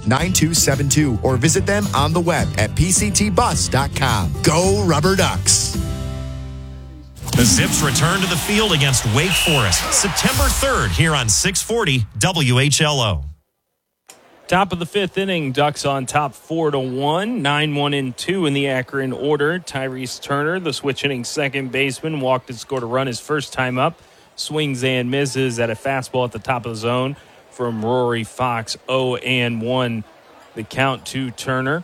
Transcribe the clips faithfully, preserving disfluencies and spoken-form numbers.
nine two seven two or visit them on the web at p c t bus dot com. Go Rubber Ducks! The Zips return to the field against Wake Forest September third here on six forty W H L O. Top of the fifth inning, Ducks on top four to one, nine one and two in the Akron order. Tyrese Turner, the switch hitting second baseman, walked and scored a run his first time up. Swings and misses at a fastball at the top of the zone from Rory Fox. oh and one the count to Turner.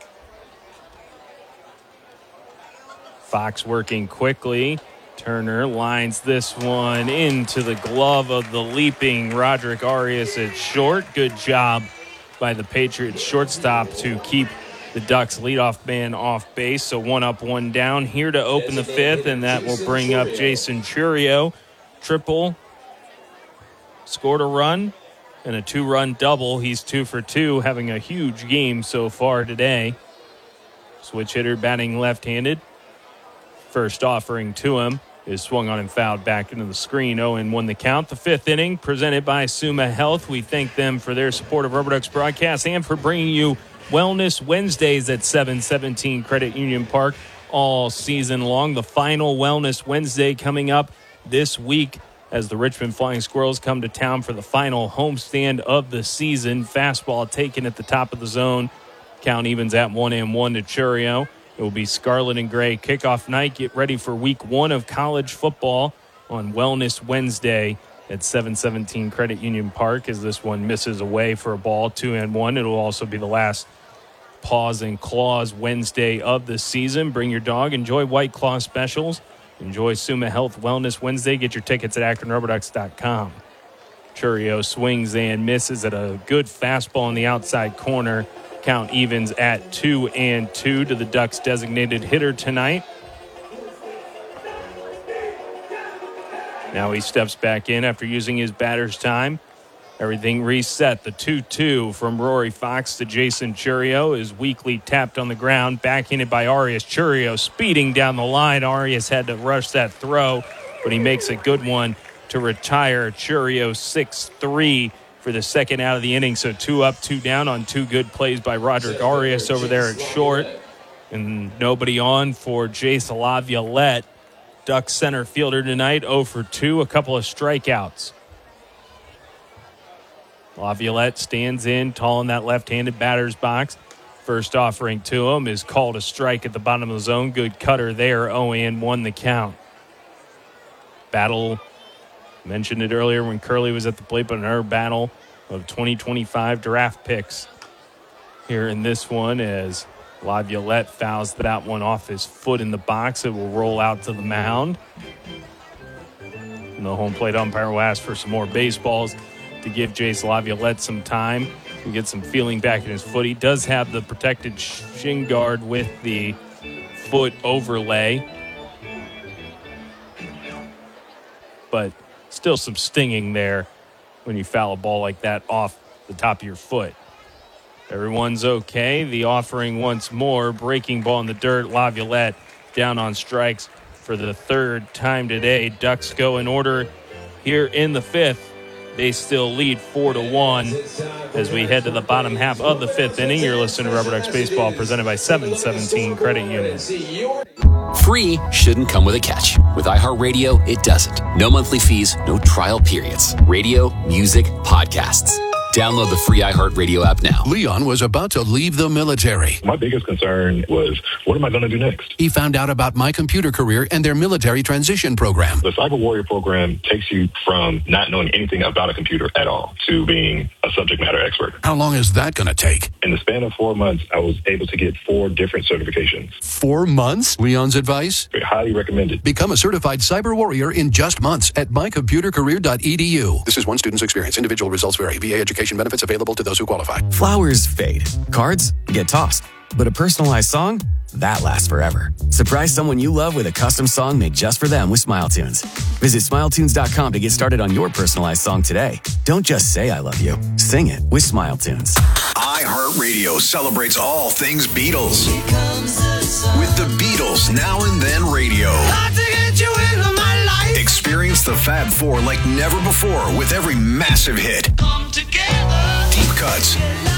Fox working quickly. Turner lines this one into the glove of the leaping Roderick Arias at short. Good job by the Patriots shortstop to keep the Ducks leadoff man off base. So one up, one down here to open the fifth, and that will bring up Jason Churio. Triple, scored a run, and a two-run double. He's two for two, having a huge game so far today. Switch hitter batting left-handed. First offering to him is swung on and fouled back into the screen. oh and one the count. The fifth inning presented by Summa Health. We thank them for their support of Rubber Ducks broadcast and for bringing you Wellness Wednesdays at seven seventeen Credit Union Park all season long. The final Wellness Wednesday coming up this week as the Richmond Flying Squirrels come to town for the final homestand of the season. Fastball taken at the top of the zone. Count evens at one and one to Churio. It will be scarlet and gray kickoff night. Get ready for week one of college football on Wellness Wednesday at seven seventeen Credit Union Park as this one misses away for a ball, two and one. It will also be the last Paws and Claws Wednesday of the season. Bring your dog. Enjoy White Claw specials. Enjoy Summa Health Wellness Wednesday. Get your tickets at akron rubber ducks dot com. Churio swings and misses at a good fastball in the outside corner. Count evens at two and two to the Ducks' designated hitter tonight. Now he steps back in after using his batter's time. Everything reset. The two two from Rory Fox to Jason Churio is weakly tapped on the ground. Backhanded by Arias. Churio speeding down the line. Arias had to rush that throw, but he makes a good one to retire. Churio six three for the second out of the inning. So two up, two down on two good plays by Roderick Arias over there at short. And nobody on for Jace Laviolette. Ducks center fielder tonight, oh for two, a couple of strikeouts. Laviolette stands in, tall in that left-handed batter's box. First offering to him is called a strike at the bottom of the zone. Good cutter there, oh and one the count. Battle, mentioned it earlier when Curley was at the plate, but another battle of twenty twenty-five draft picks here in this one as Laviolette fouls that one off his foot in the box. It will roll out to the mound. And the home plate umpire will ask for some more baseballs to give Jace Laviolette some time to get some feeling back in his foot. He does have the protected shin guard with the foot overlay, but still some stinging there when you foul a ball like that off the top of your foot. Everyone's okay. The offering once more. Breaking ball in the dirt. Laviolette down on strikes for the third time today. Ducks go in order here in the fifth. They still lead four to one as we head to the bottom half of the fifth inning. You're listening to Rubber Ducks Baseball presented by seven seventeen Credit Union. Free shouldn't come with a catch. With iHeartRadio, it doesn't. No monthly fees, no trial periods. Radio, music, podcasts. Download the free iHeartRadio app now. Leon was about to leave the military. My biggest concern was, what am I going to do next? He found out about My Computer Career and their military transition program. The Cyber Warrior program takes you from not knowing anything about a computer at all to being a subject matter expert. How long is that going to take? In the span of four months, I was able to get four different certifications. Four months? Leon's advice? I highly recommend it. Become a certified cyber warrior in just months at my computer career dot e d u. This is one student's experience. Individual results vary. V A education benefits available to those who qualify. Flowers fade. Cards get tossed. But a personalized song? That lasts forever. Surprise someone you love with a custom song made just for them with SmileTunes. Visit smile tunes dot com to get started on your personalized song today. Don't just say I love you. Sing it with SmileTunes. iHeartRadio celebrates all things Beatles. With the Beatles Now and Then Radio. Experience the Fab Four like never before with every massive hit. Deep cuts.